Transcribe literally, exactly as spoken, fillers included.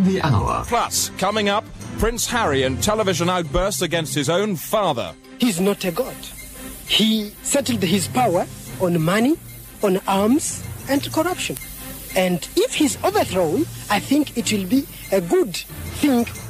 the hour. Plus, coming up, Prince Harry and television outbursts against his own father. He's not a god. He settled his power on money, on arms, and corruption. And if he's overthrown, I think it will be a good thing